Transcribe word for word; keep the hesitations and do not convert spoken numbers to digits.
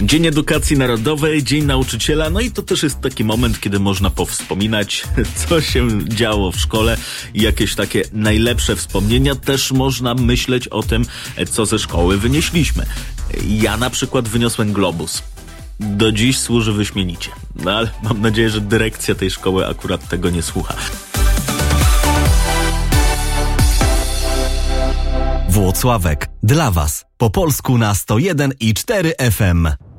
Dzień Edukacji Narodowej, Dzień Nauczyciela, no i to też jest taki moment, kiedy można powspominać, co się działo w szkole i jakieś takie najlepsze wspomnienia. Też można myśleć o tym, co ze szkoły wynieśliśmy. Ja na przykład wyniosłem globus. Do dziś służy wyśmienicie. No ale mam nadzieję, że dyrekcja tej szkoły akurat tego nie słucha. Włocławek. Dla Was. Po polsku na sto jeden i cztery F M.